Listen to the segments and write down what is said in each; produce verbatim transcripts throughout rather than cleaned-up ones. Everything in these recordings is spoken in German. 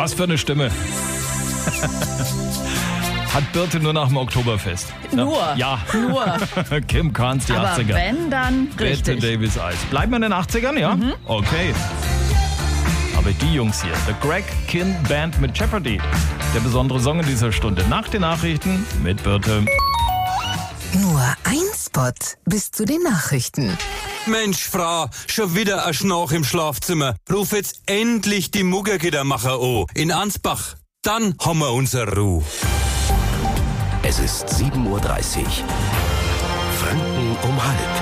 Was für eine Stimme. Hat Birte nur nach dem Oktoberfest. Nur? Ja. Nur. Kim Carnes, die Aber achtziger. wenn, dann richtig. Bette Davis Eyes. Bleiben wir in den achtzigern, ja? Mhm. Okay. Aber die Jungs hier, The Greg Kihn Band mit Jeopardy. Der besondere Song in dieser Stunde. Nach den Nachrichten mit Birte. Nur ein Spot bis zu den Nachrichten. Mensch, Frau, schon wieder ein Schnarch im Schlafzimmer. Ruf jetzt endlich die Muggergittermacher an. In Ansbach. Dann haben wir unsere Ruhe. Es ist sieben Uhr dreißig. Franken um halb.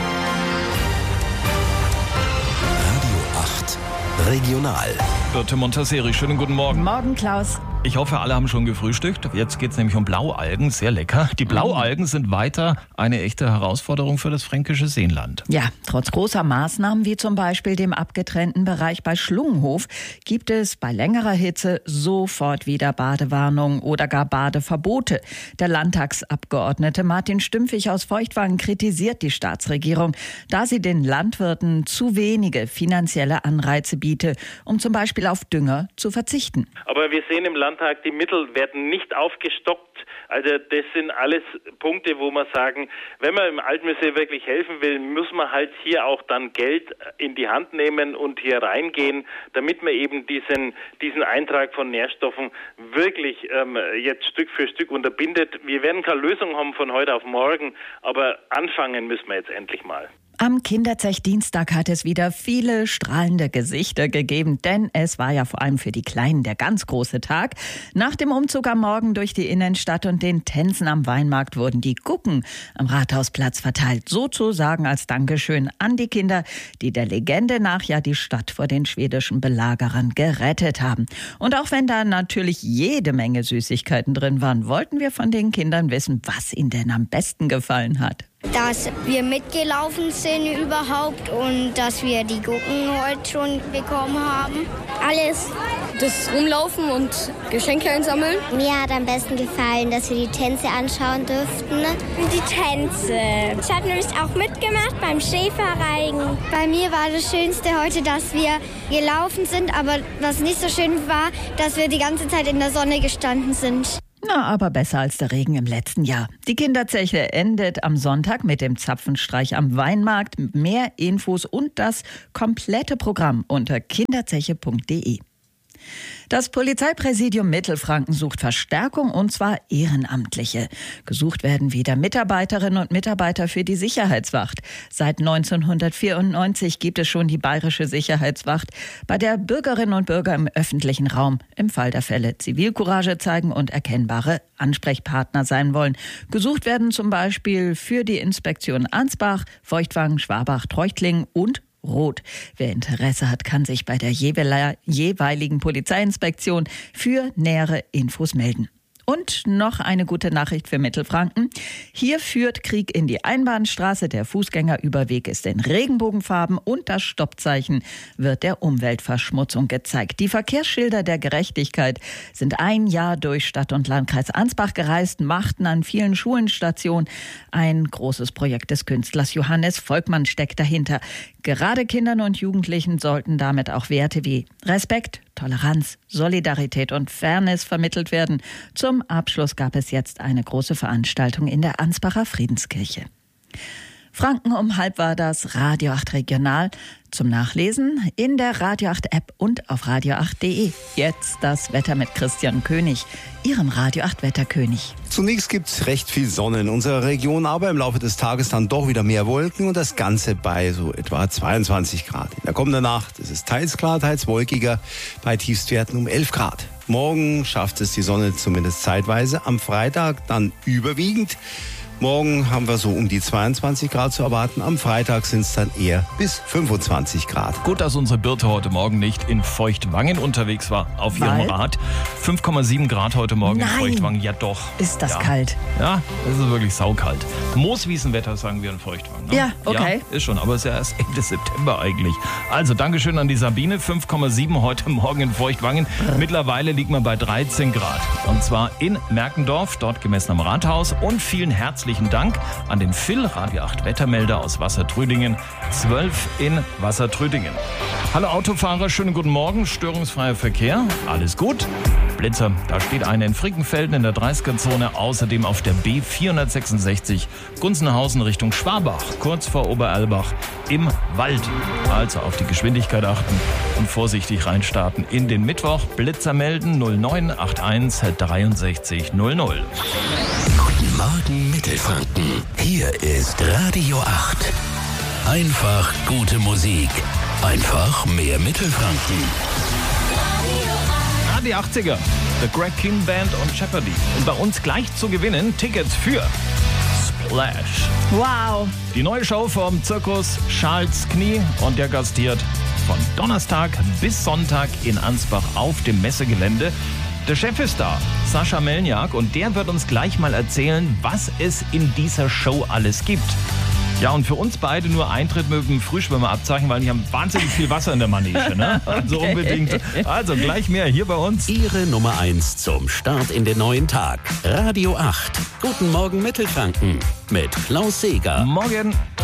Radio acht. Regional. Birte Montesseri, schönen guten Morgen. Morgen, Klaus. Ich hoffe, alle haben schon gefrühstückt. Jetzt geht es nämlich um Blaualgen, sehr lecker. Die Blaualgen sind weiter eine echte Herausforderung für das fränkische Seenland. Ja, trotz großer Maßnahmen wie zum Beispiel dem abgetrennten Bereich bei Schlungenhof gibt es bei längerer Hitze sofort wieder Badewarnungen oder gar Badeverbote. Der Landtagsabgeordnete Martin Stümpfig aus Feuchtwangen kritisiert die Staatsregierung, da sie den Landwirten zu wenige finanzielle Anreize biete, um zum Beispiel auf Dünger zu verzichten. Aber wir sehen im Landtag, die Mittel werden nicht aufgestockt. Also das sind alles Punkte, wo wir sagen, wenn man im Altmühlsee wirklich helfen will, muss man halt hier auch dann Geld in die Hand nehmen und hier reingehen, damit man eben diesen diesen Eintrag von Nährstoffen wirklich ähm, jetzt Stück für Stück unterbindet. Wir werden keine Lösung haben von heute auf morgen, aber anfangen müssen wir jetzt endlich mal. Am Kinderzech-Dienstag hat es wieder viele strahlende Gesichter gegeben, denn es war ja vor allem für die Kleinen der ganz große Tag. Nach dem Umzug am Morgen durch die Innenstadt und den Tänzen am Weinmarkt wurden die Gucken am Rathausplatz verteilt, sozusagen als Dankeschön an die Kinder, die der Legende nach ja die Stadt vor den schwedischen Belagerern gerettet haben. Und auch wenn da natürlich jede Menge Süßigkeiten drin waren, wollten wir von den Kindern wissen, was ihnen denn am besten gefallen hat. Dass wir mitgelaufen sind überhaupt und dass wir die Gurken heute schon bekommen haben. Alles. Das Rumlaufen und Geschenke einsammeln. Mir hat am besten gefallen, dass wir die Tänze anschauen durften. Die Tänze. Ich habe nämlich auch mitgemacht beim Schäferreigen. Bei mir war das Schönste heute, dass wir gelaufen sind, aber was nicht so schön war, dass wir die ganze Zeit in der Sonne gestanden sind. Na, aber besser als der Regen im letzten Jahr. Die Kinderzeche endet am Sonntag mit dem Zapfenstreich am Weinmarkt. Mehr Infos und das komplette Programm unter kinderzeche punkt de. Das Polizeipräsidium Mittelfranken sucht Verstärkung, und zwar Ehrenamtliche. Gesucht werden wieder Mitarbeiterinnen und Mitarbeiter für die Sicherheitswacht. Seit neunzehnhundertvierundneunzig gibt es schon die Bayerische Sicherheitswacht, bei der Bürgerinnen und Bürger im öffentlichen Raum im Fall der Fälle Zivilcourage zeigen und erkennbare Ansprechpartner sein wollen. Gesucht werden zum Beispiel für die Inspektion Ansbach, Feuchtwangen, Schwabach, Treuchtlingen und Rot. Wer Interesse hat, kann sich bei der jeweiligen Polizeiinspektion für nähere Infos melden. Und noch eine gute Nachricht für Mittelfranken. Hier führt Krieg in die Einbahnstraße. Der Fußgängerüberweg ist in Regenbogenfarben und das Stoppzeichen wird der Umweltverschmutzung gezeigt. Die Verkehrsschilder der Gerechtigkeit sind ein Jahr durch Stadt und Landkreis Ansbach gereist, machten an vielen Schulen Station. Ein großes Projekt des Künstlers Johannes Volkmann steckt dahinter. Gerade Kindern und Jugendlichen sollten damit auch Werte wie Respekt, Toleranz, Solidarität und Fairness vermittelt werden. Zum Abschluss gab es jetzt eine große Veranstaltung in der Ansbacher Friedenskirche. Franken um halb war das Radio acht Regional. Zum Nachlesen in der Radio acht App und auf radio acht punkt de. Jetzt das Wetter mit Christian König, Ihrem Radio acht Wetterkönig. Zunächst gibt's recht viel Sonne in unserer Region, aber im Laufe des Tages dann doch wieder mehr Wolken und das Ganze bei so etwa zweiundzwanzig Grad. In der kommenden Nacht ist es teils klar, teils wolkiger, bei Tiefstwerten um elf Grad. Morgen schafft es die Sonne zumindest zeitweise, am Freitag dann überwiegend. Morgen haben wir so um die zweiundzwanzig Grad zu erwarten. Am Freitag sind es dann eher bis fünfundzwanzig Grad. Gut, dass unsere Birte heute Morgen nicht in Feuchtwangen unterwegs war auf Weil? ihrem Rad. fünf Komma sieben Grad heute Morgen Nein. in Feuchtwangen. Ja doch. Ist das ja. kalt? Ja, das ist wirklich saukalt. Mooswiesenwetter sagen wir in Feuchtwangen. Ne? Ja, okay. Ja, ist schon, aber es ist ja erst Ende September eigentlich. Also Dankeschön an die Sabine. fünf Komma sieben heute Morgen in Feuchtwangen. Mittlerweile liegt man bei dreizehn Grad. Und zwar in Merkendorf, dort gemessen am Rathaus. Und vielen herzlichen herzlichen Dank an den Phil, Radio acht Wettermelder aus Wassertrüdingen, zwölf in Wassertrüdingen. Hallo Autofahrer, schönen guten Morgen, störungsfreier Verkehr, alles gut? Blitzer, da steht einer in Frickenfelden in der dreißiger-Zone, außerdem auf der B vierhundertsechsundsechzig Gunzenhausen Richtung Schwabach, kurz vor Oberalbach im Wald. Also auf die Geschwindigkeit achten und vorsichtig reinstarten in den Mittwoch. Blitzer melden null neun acht eins dreiundsechzig null null. Guten Morgen Mittelfranken. Hier ist Radio acht. Einfach gute Musik. Einfach mehr Mittelfranken. Die achtziger, The Greg King Band und Jeopardy. Und bei uns gleich zu gewinnen Tickets für Splash. Wow. Die neue Show vom Zirkus Charles Knie und der gastiert von Donnerstag bis Sonntag in Ansbach auf dem Messegelände. Der Chef ist da, Sascha Melniak, und der wird uns gleich mal erzählen, was es in dieser Show alles gibt. Ja, und für uns beide nur Eintritt mit dem Frühschwimmerabzeichen, weil die haben wahnsinnig viel Wasser in der Manege, ne? Also okay. Unbedingt. Also gleich mehr hier bei uns. Ihre Nummer eins zum Start in den neuen Tag. Radio acht. Guten Morgen Mittelfranken mit Klaus Seeger. Morgen.